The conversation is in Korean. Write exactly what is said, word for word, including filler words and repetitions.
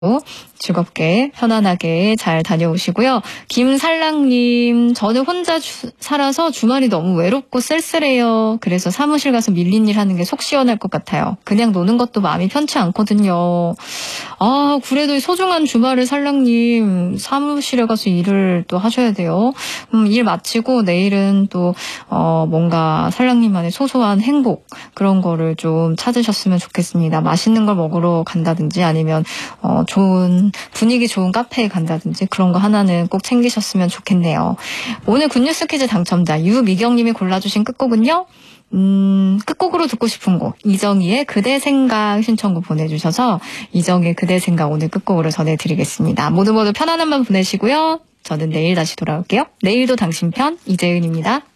즐겁게 편안하게 잘 다녀오시고요. 김살랑님, 저는 혼자 주, 살아서 주말이 너무 외롭고 쓸쓸해요. 그래서 사무실 가서 밀린 일 하는 게 속 시원할 것 같아요. 그냥 노는 것도 마음이 편치 않거든요. 아, 그래도 소중한 주말을 살랑님 사무실에 가서 일을 또 하셔야 돼요. 음, 일 마치고 내일은 또 어, 뭔가 살랑님만의 소소한 행복 그런 거를 좀 찾으셨으면 좋겠습니다. 맛있는 걸 먹으러 간다든지 아니면 어, 좋은 분위기 좋은 카페에 간다든지 그런 거 하나는 꼭 챙기셨으면 좋겠네요. 오늘 굿뉴스 퀴즈 당첨자 유미경님이 골라주신 끝곡은요. 음, 끝곡으로 듣고 싶은 곡 이정희의 그대 생각 신청곡 보내주셔서 이정희의 그대 생각 오늘 끝곡으로 전해드리겠습니다. 모두 모두 편안한 밤 보내시고요. 저는 내일 다시 돌아올게요. 내일도 당신 편 이재은입니다.